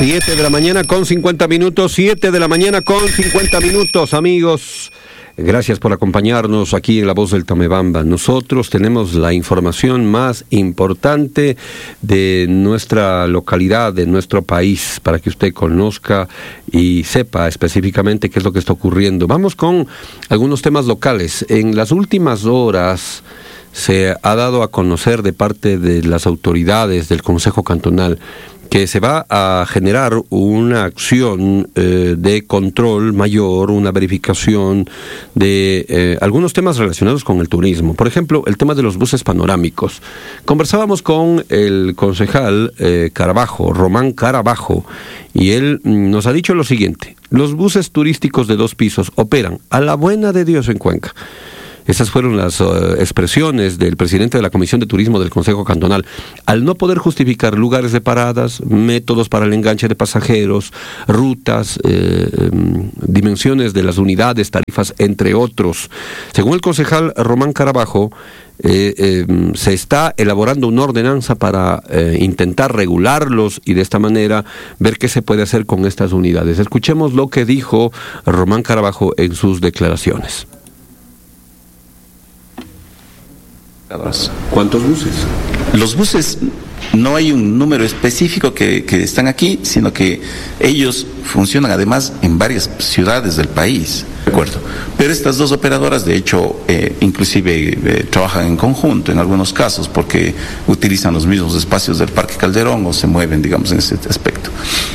7 de la mañana con 50 minutos, 7 de la mañana con 50 minutos, amigos. Gracias por acompañarnos aquí en La Voz del Tomebamba. Nosotros tenemos la información más importante de nuestra localidad, de nuestro país, para que usted conozca y sepa específicamente qué es lo que está ocurriendo. Vamos con algunos temas locales. En las últimas horas se ha dado a conocer de parte de las autoridades del Consejo Cantonal que se va a generar una acción de control mayor, una verificación de algunos temas relacionados con el turismo. Por ejemplo, el tema de los buses panorámicos. Conversábamos con el concejal Carabajo, Román Carabajo, y él nos ha dicho lo siguiente: los buses turísticos de 2 pisos operan a la buena de Dios en Cuenca. Esas fueron las expresiones del presidente de la Comisión de Turismo del Consejo Cantonal. Al no poder justificar lugares de paradas, métodos para el enganche de pasajeros, rutas, dimensiones de las unidades, tarifas, entre otros. Según el concejal Román Carabajo, se está elaborando una ordenanza para intentar regularlos y de esta manera ver qué se puede hacer con estas unidades. Escuchemos lo que dijo Román Carabajo en sus declaraciones. ¿Cuántos buses? Los buses, no hay un número específico que están aquí, sino que ellos funcionan además en varias ciudades del país, ¿de acuerdo? Pero estas 2 operadoras, de hecho, inclusive trabajan en conjunto en algunos casos, porque utilizan los mismos espacios del Parque Calderón o se mueven, digamos, en ese aspecto.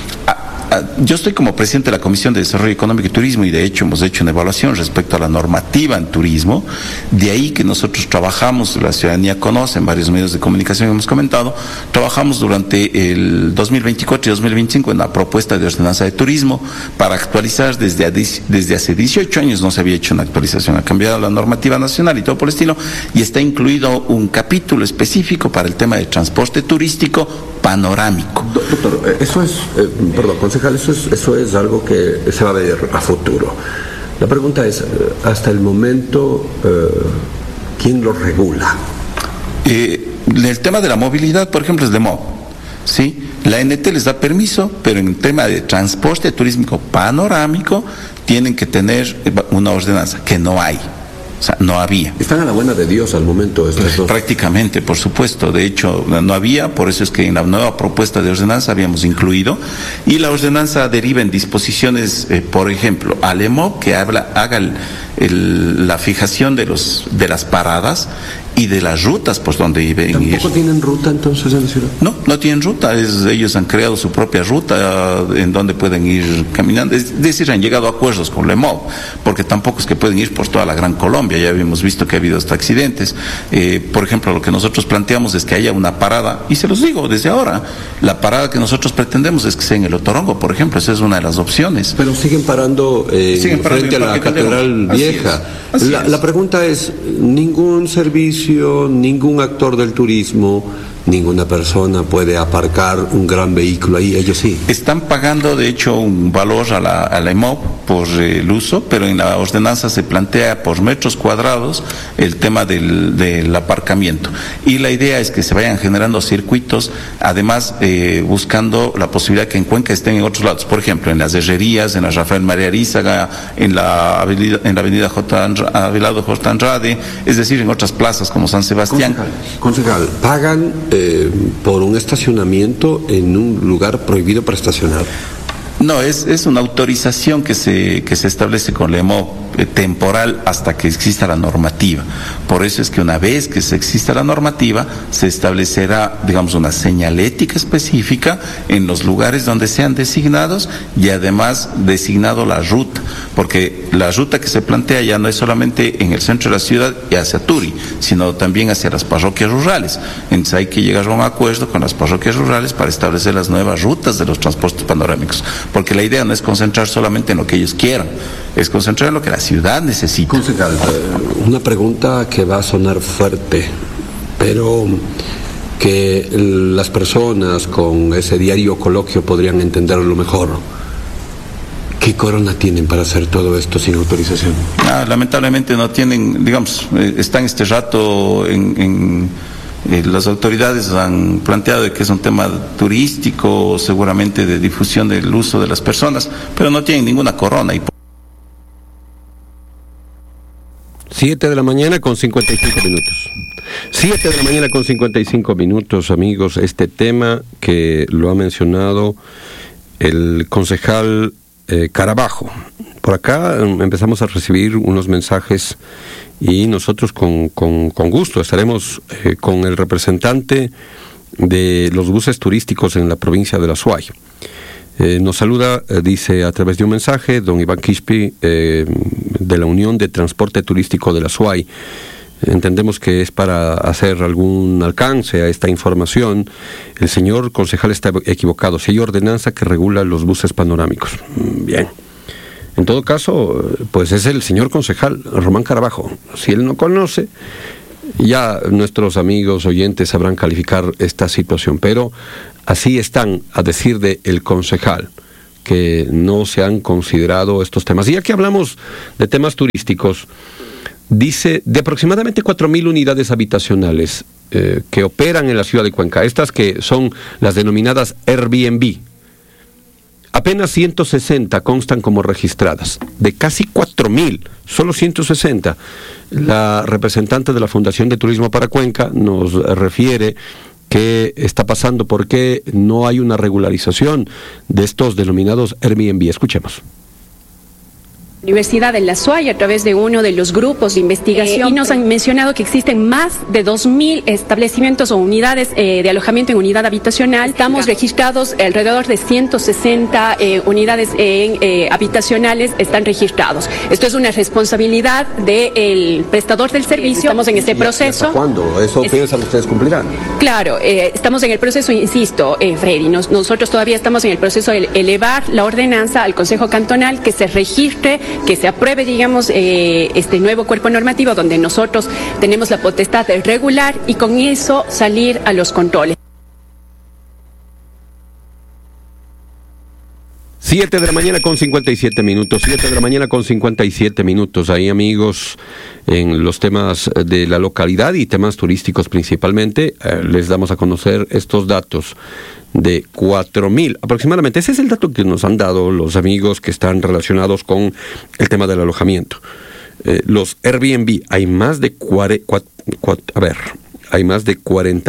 Yo estoy como presidente de la Comisión de Desarrollo Económico y Turismo y de hecho hemos hecho una evaluación respecto a la normativa en turismo. De ahí que nosotros trabajamos, la ciudadanía conoce, en varios medios de comunicación hemos comentado, trabajamos durante el 2024 y 2025 en la propuesta de ordenanza de turismo para actualizar desde hace 18 años no se había hecho una actualización, ha cambiado la normativa nacional y todo por el estilo, y está incluido un capítulo específico para el tema de transporte turístico panorámico. Doctor, eso es, perdón, concejal, eso es algo que se va a ver a futuro. La pregunta es, hasta el momento, ¿quién lo regula? El tema de la movilidad, por ejemplo, es de MOB, ¿sí? La NT les da permiso, pero en el tema de transporte turístico panorámico tienen que tener una ordenanza, que no hay. O sea, no había. ¿Están a la buena de Dios al momento estos 2? Prácticamente, por supuesto. De hecho, no había, por eso es que en la nueva propuesta de ordenanza habíamos incluido. Y la ordenanza deriva en disposiciones, por ejemplo, al EMOB que haga la fijación de las paradas y de las rutas por donde iban. ¿Tampoco tienen ruta entonces en la ciudad? No tienen ruta, ellos han creado su propia ruta en donde pueden ir caminando, es decir, han llegado a acuerdos con la EMOB, porque tampoco es que pueden ir por toda la Gran Colombia, ya habíamos visto que ha habido hasta accidentes. Por ejemplo, lo que nosotros planteamos es que haya una parada, y se los digo desde ahora, la parada que nosotros pretendemos es que sea en el Otorongo, por ejemplo, esa es una de las opciones. Pero siguen parando frente a la Catedral Vieja. La pregunta es, ningún servicio, ningún actor del turismo, ninguna persona puede aparcar un gran vehículo ahí, ellos sí. Están pagando, de hecho, un valor a la EMOB por el uso, pero en la ordenanza se plantea por metros cuadrados el tema del aparcamiento. Y la idea es que se vayan generando circuitos, además buscando la posibilidad que en Cuenca estén en otros lados. Por ejemplo, en las herrerías, en la Rafael María Arízaga, en la avenida Abelardo J. Andrade, es decir, en otras plazas como San Sebastián. Concejal, ¿pagan por un estacionamiento en un lugar prohibido para estacionar? No, es una autorización que se establece con la EMOB temporal hasta que exista la normativa. Por eso es que una vez que se exista la normativa, se establecerá, digamos, una señalética específica en los lugares donde sean designados y además designado la ruta, porque la ruta que se plantea ya no es solamente en el centro de la ciudad y hacia Turi, sino también hacia las parroquias rurales. Entonces hay que llegar a un acuerdo con las parroquias rurales para establecer las nuevas rutas de los transportes panorámicos, porque la idea no es concentrar solamente en lo que ellos quieran, es concentrar en lo que la ciudad necesita. Concejal, una pregunta que va a sonar fuerte, pero que las personas con ese diario coloquio podrían entenderlo mejor. ¿Qué corona tienen para hacer todo esto sin autorización? Lamentablemente no tienen, digamos, están este rato en Las autoridades han planteado de que es un tema turístico, seguramente de difusión del uso de las personas, pero no tienen ninguna corona. 7 de la mañana con 55 minutos. 7 de la mañana con 55 minutos, amigos. Este tema que lo ha mencionado el concejal Carabajo. Por acá empezamos a recibir unos mensajes y nosotros con gusto estaremos con el representante de los buses turísticos en la provincia de La Suay. Nos saluda, dice a través de un mensaje, don Iván Quispe, de la Unión de Transporte Turístico de La Suay. Entendemos que es para hacer algún alcance a esta información. El señor concejal está equivocado. Si hay ordenanza que regula los buses panorámicos. Bien. En todo caso, pues es el señor concejal Román Carabajo. Si él no conoce, ya nuestros amigos oyentes sabrán calificar esta situación. Pero así están, a decir de el concejal, que no se han considerado estos temas. Y ya que hablamos de temas turísticos, dice de aproximadamente 4.000 unidades habitacionales que operan en la ciudad de Cuenca, estas que son las denominadas Airbnb, apenas 160 constan como registradas. De casi 4.000, solo 160. La representante de la Fundación de Turismo para Cuenca nos refiere qué está pasando, por qué no hay una regularización de estos denominados Airbnb. Escuchemos. Universidad de La Suay, a través de uno de los grupos de investigación, y nos han mencionado que existen más de 2.000 establecimientos o unidades de alojamiento en unidad habitacional. Estamos registrados alrededor de 160 unidades habitacionales están registrados. Esto es una responsabilidad del prestador del servicio. Estamos en este proceso. ¿Hasta cuándo? ¿Eso piensan ustedes cumplirán? Claro, estamos en el proceso, insisto, Freddy, nosotros todavía estamos en el proceso de elevar la ordenanza al Consejo Cantonal, que se registre, que se apruebe, digamos, este nuevo cuerpo normativo donde nosotros tenemos la potestad de regular y con eso salir a los controles. 7 de la mañana con 57 minutos, 7 de la mañana con 57 minutos. Ahí, amigos, en los temas de la localidad y temas turísticos principalmente, les damos a conocer estos datos de 4.000 aproximadamente. Ese es el dato que nos han dado los amigos que están relacionados con el tema del alojamiento. Los Airbnb, hay más de hay más de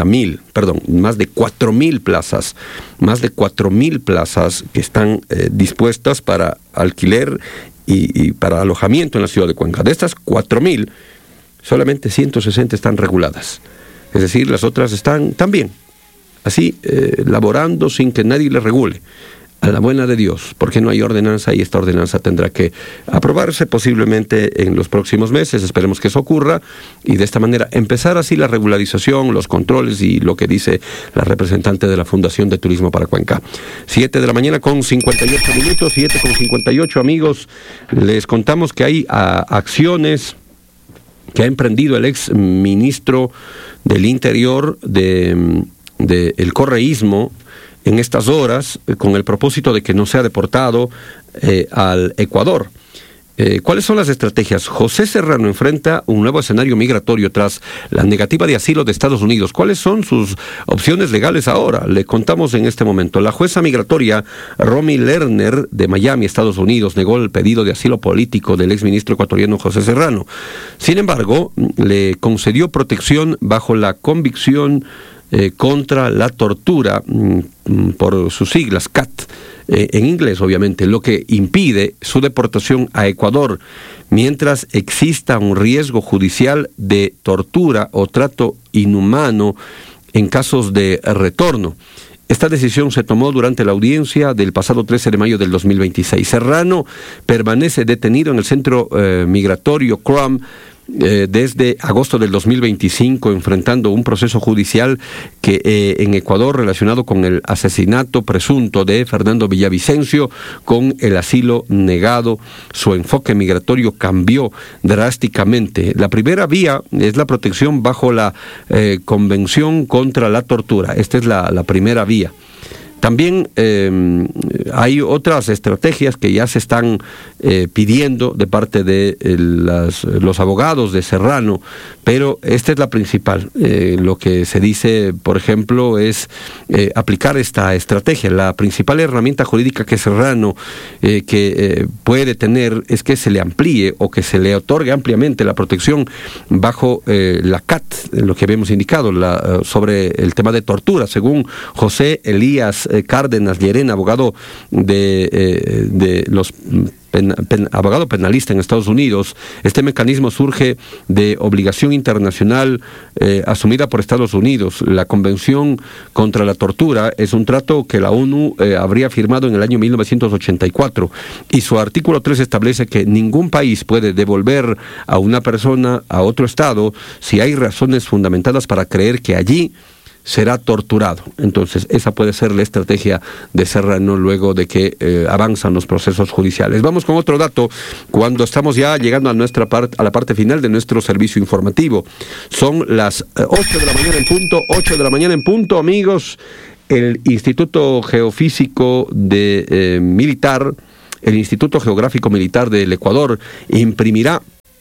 4.000 plazas, más de 4.000 plazas que están dispuestas para alquiler y para alojamiento en la ciudad de Cuenca. De estas 4.000, solamente 160 están reguladas. Es decir, las otras están también así, laborando sin que nadie les regule, a la buena de Dios, porque no hay ordenanza y esta ordenanza tendrá que aprobarse posiblemente en los próximos meses. Esperemos que eso ocurra y de esta manera empezar así la regularización, los controles y lo que dice la representante de la Fundación de Turismo para Cuenca. 7 de la mañana con 58 minutos, 7 con 58, amigos. Les contamos que hay acciones que ha emprendido el ex ministro del Interior del correísmo en estas horas, con el propósito de que no sea deportado al Ecuador. ¿Cuáles son las estrategias? José Serrano enfrenta un nuevo escenario migratorio tras la negativa de asilo de Estados Unidos. ¿Cuáles son sus opciones legales ahora? Le contamos en este momento. La jueza migratoria Romy Lerner de Miami, Estados Unidos, negó el pedido de asilo político del exministro ecuatoriano José Serrano. Sin embargo, le concedió protección bajo la convicción contra la tortura, por sus siglas, CAT, en inglés obviamente, lo que impide su deportación a Ecuador mientras exista un riesgo judicial de tortura o trato inhumano en casos de retorno. Esta decisión se tomó durante la audiencia del pasado 13 de mayo del 2026. Serrano permanece detenido en el centro migratorio CRUM desde agosto del 2025, enfrentando un proceso judicial que en Ecuador relacionado con el asesinato presunto de Fernando Villavicencio, con el asilo negado. Su enfoque migratorio cambió drásticamente. La primera vía es la protección bajo la Convención contra la Tortura. Esta es la primera vía. También hay otras estrategias que ya se están pidiendo de parte de los abogados de Serrano, pero esta es la principal. Lo que se dice, por ejemplo, es aplicar esta estrategia. La principal herramienta jurídica que Serrano puede tener es que se le amplíe o que se le otorgue ampliamente la protección bajo la CAT, lo que habíamos indicado, sobre el tema de tortura. Según José Elías Cárdenas Llerena, abogado abogado penalista en Estados Unidos, este mecanismo surge de obligación internacional asumida por Estados Unidos. La Convención contra la Tortura es un trato que la ONU habría firmado en el año 1984 y su artículo 3 establece que ningún país puede devolver a una persona a otro estado si hay razones fundamentadas para creer que allí será torturado. Entonces, esa puede ser la estrategia de Serrano luego de que avanzan los procesos judiciales. Vamos con otro dato, cuando estamos ya llegando a la parte final de nuestro servicio informativo. Son las 8 de la mañana en punto, 8 de la mañana en punto, amigos. El Instituto Geofísico Militar, el Instituto Geográfico Militar del Ecuador, imprimirá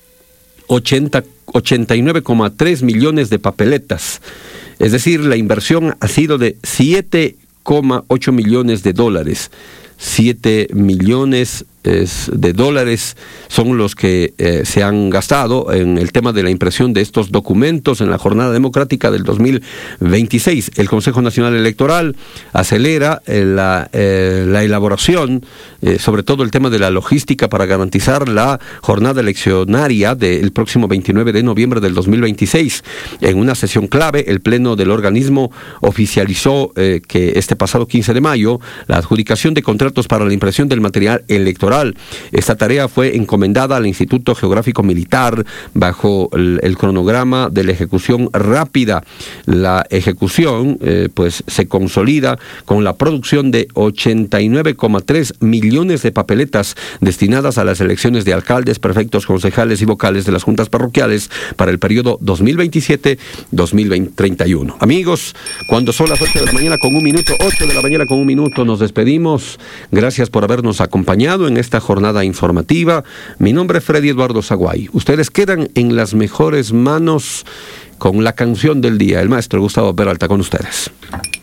89,3 millones de papeletas. Es decir, la inversión ha sido de 7,8 millones de dólares. 7 millones de dólares son los que se han gastado en el tema de la impresión de estos documentos en la jornada democrática del 2026. El Consejo Nacional Electoral acelera la elaboración, sobre todo el tema de la logística para garantizar la jornada eleccionaria del próximo 29 de noviembre del 2026. En una sesión clave, el Pleno del organismo oficializó que este pasado 15 de mayo, la adjudicación de contratos para la impresión del material electoral. Esta tarea fue encomendada al Instituto Geográfico Militar bajo el cronograma de la ejecución rápida. La ejecución pues se consolida con la producción de 89,3 millones de papeletas destinadas a las elecciones de alcaldes, prefectos, concejales y vocales de las juntas parroquiales para el periodo 2027-2031. Amigos, cuando son las 8 de la mañana con un minuto, 8 de la mañana con un minuto, nos despedimos. Gracias por habernos acompañado en esta jornada informativa. Mi nombre es Freddy Eduardo Zaguay. Ustedes quedan en las mejores manos con la canción del día. El maestro Gustavo Peralta con ustedes.